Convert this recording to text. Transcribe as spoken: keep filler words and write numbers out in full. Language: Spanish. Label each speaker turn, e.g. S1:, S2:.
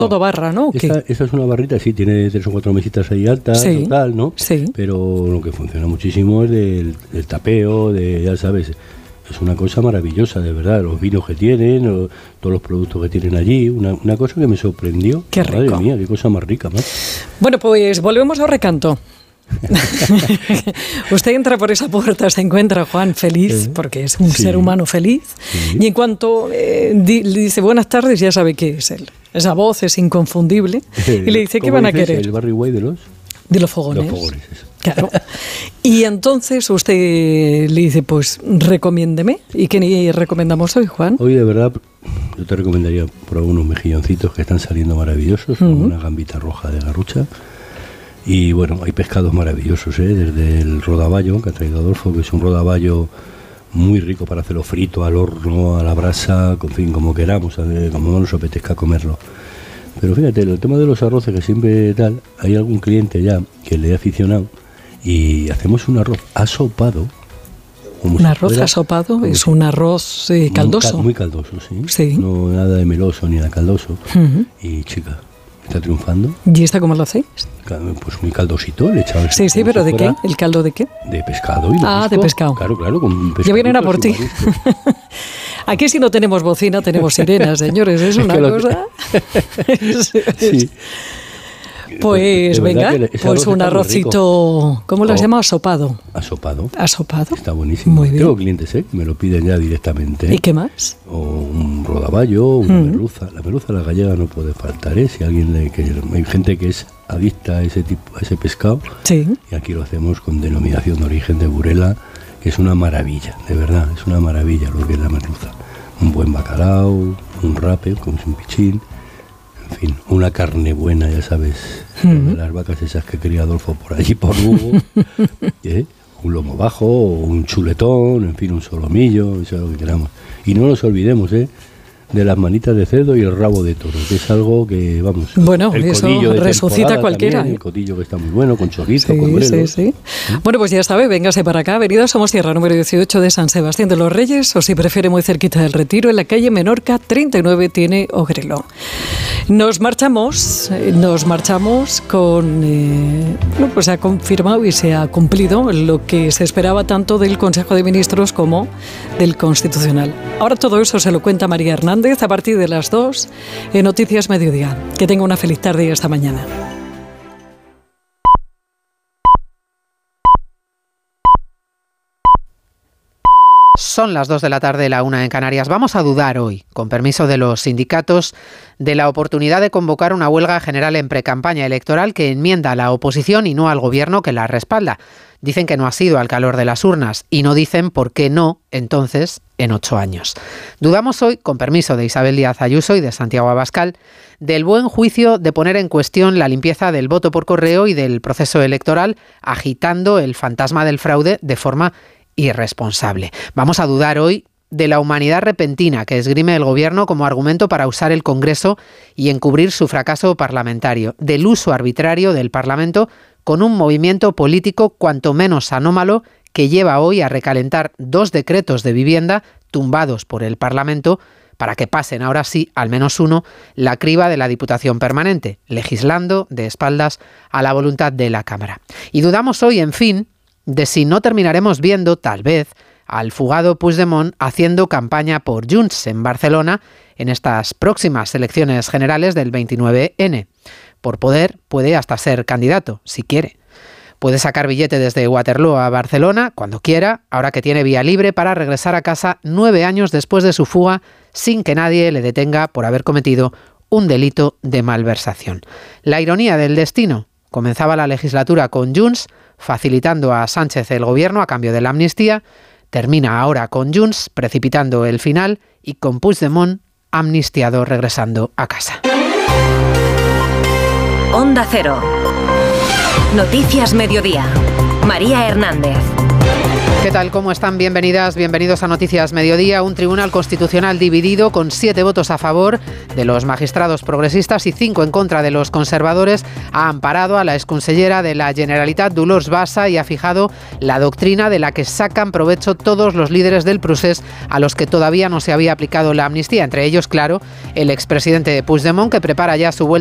S1: Todo barra, ¿no?
S2: Esta, esta es una barrita, sí, tiene tres o cuatro mesitas ahí altas,
S1: sí,
S2: total, ¿no?
S1: Sí.
S2: Pero lo que funciona muchísimo es del, del tapeo, de, ya sabes, es una cosa maravillosa, de verdad, los vinos que tienen, o, todos los productos que tienen allí, una, una cosa que me sorprendió.
S1: Qué rico.
S2: Madre mía, qué cosa más rica, más.
S1: Bueno, pues volvemos a Recanto. Usted entra por esa puerta, se encuentra Juan feliz, porque es un sí. ser humano feliz, sí. y en cuanto eh, di, le dice buenas tardes, ya sabe que es él. Esa voz es inconfundible, y le dice, ¿qué van a querer?
S2: ¿El Barry White de los?
S1: De los fogones.
S2: Los fogones, eso.
S1: Claro. Y entonces usted le dice, pues recomiéndeme. ¿Y qué recomendamos hoy, Juan?
S2: Hoy, de verdad, yo te recomendaría probar unos mejilloncitos que están saliendo maravillosos, uh-huh. con una gambita roja de Garrucha. Y bueno, hay pescados maravillosos, ¿eh? Desde el rodaballo que ha traído Adolfo, que es un rodaballo muy rico para hacerlo frito, al horno, a la brasa, en fin, como queramos, como nos apetezca comerlo. Pero fíjate, el tema de los arroces, que siempre tal, hay algún cliente ya que le he aficionado y hacemos un arroz asopado.
S1: ¿Un arroz fuera, asopado? Es un arroz eh, caldoso.
S2: Muy, muy caldoso, sí.
S1: sí.
S2: No nada de meloso ni de caldoso. Uh-huh. Y chica, está triunfando.
S1: ¿Y esta cómo lo hacéis?
S2: Pues muy caldosito, le echamos.
S1: Sí, sí, pero ¿de qué? ¿El caldo de qué?
S2: De pescado. Y de
S1: ah,
S2: pisco.
S1: de pescado.
S2: Claro, claro, con pescado.
S1: Ya vienen a por ti. Aquí si no tenemos bocina, tenemos sirenas, señores, es una
S2: es
S1: cosa.
S2: sí.
S1: Pues venga, pues un arrocito, ¿cómo lo has oh, llamado? Asopado.
S2: Asopado.
S1: Asopado.
S2: Está buenísimo.
S1: Muy bien.
S2: Tengo clientes, ¿eh? Me lo piden ya directamente.
S1: ¿Y qué más?
S2: O un rodaballo, una mm. merluza. La merluza, la gallega, no puede faltar, ¿eh? Si alguien le, que hay gente que es adicta a ese tipo, a ese pescado.
S1: Sí.
S2: Y aquí lo hacemos con denominación de origen de Burela, que es una maravilla, de verdad, es una maravilla lo que es la merluza. Un buen bacalao, un rape, como es un pichín. En fin, una carne buena, ya sabes, uh-huh. las vacas esas que quería Adolfo por allí, por Lugo, ¿eh? Un lomo bajo, un chuletón, en fin, un solomillo, eso es lo que queramos. Y no nos olvidemos, ¿eh? de las manitas de cerdo y el rabo de toro, que es algo que, vamos,
S1: bueno, el eso resucita cualquiera.
S2: También, el codillo que está muy bueno, con chorizo,
S1: sí,
S2: con grelos.
S1: Sí, sí. ¿Eh? Bueno, pues ya sabe, véngase para acá, Avenida Somos Tierra, número dieciocho de San Sebastián de los Reyes, o si prefiere muy cerquita del Retiro, en la calle Menorca treinta y nueve, tiene Ogrelo. Nos marchamos, nos marchamos con, eh, bueno, pues se ha confirmado y se ha cumplido lo que se esperaba tanto del Consejo de Ministros como del Constitucional. Ahora todo eso se lo cuenta María Hernández a partir de las dos en Noticias Mediodía. Que tenga una feliz tarde y hasta mañana.
S3: Son las dos de la tarde, la una en Canarias. Vamos a dudar hoy, con permiso de los sindicatos, de la oportunidad de convocar una huelga general en precampaña electoral que enmienda a la oposición y no al gobierno que la respalda. Dicen que no ha sido al calor de las urnas y no dicen por qué no, entonces, en ocho años. Dudamos hoy, con permiso de Isabel Díaz Ayuso y de Santiago Abascal, del buen juicio de poner en cuestión la limpieza del voto por correo y del proceso electoral, agitando el fantasma del fraude de forma irresponsable. Vamos a dudar hoy de la humanidad repentina que esgrime el gobierno como argumento para usar el Congreso y encubrir su fracaso parlamentario, del uso arbitrario del Parlamento con un movimiento político cuanto menos anómalo que lleva hoy a recalentar dos decretos de vivienda tumbados por el Parlamento para que pasen ahora sí, al menos uno, la criba de la Diputación Permanente, legislando de espaldas a la voluntad de la Cámara. Y dudamos hoy, en fin, de si no terminaremos viendo, tal vez, al fugado Puigdemont haciendo campaña por Junts en Barcelona en estas próximas elecciones generales del veintinueve ene. Por poder, puede hasta ser candidato, si quiere. Puede sacar billete desde Waterloo a Barcelona cuando quiera, ahora que tiene vía libre para regresar a casa nueve años después de su fuga sin que nadie le detenga por haber cometido un delito de malversación. La ironía del destino. Comenzaba la legislatura con Junts, facilitando a Sánchez el gobierno a cambio de la amnistía, termina ahora con Junts, precipitando el final, y con Puigdemont amnistiado regresando a casa.
S4: Onda Cero. Noticias Mediodía. María Hernández.
S3: ¿Qué tal? ¿Cómo están? Bienvenidas, bienvenidos a Noticias Mediodía. Un tribunal constitucional dividido con siete votos a favor de los magistrados progresistas y cinco en contra de los conservadores ha amparado a la exconsellera de la Generalitat, Dolors Bassa, y ha fijado la doctrina de la que sacan provecho todos los líderes del procés a los que todavía no se había aplicado la amnistía. Entre ellos, claro, el expresidente Puigdemont, que prepara ya su vuelta